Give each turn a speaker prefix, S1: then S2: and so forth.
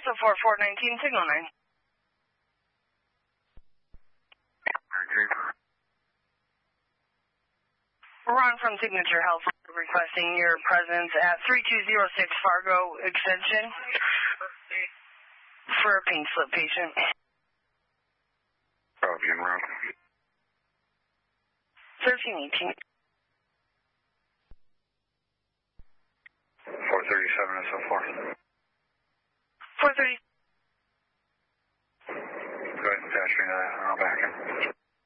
S1: SO4 419, signal 9. Ron from Signature Health requesting your presence at 3206 Fargo Extension for a pain slip patient.
S2: Copy and route.
S1: 1318.
S2: 437 SO4.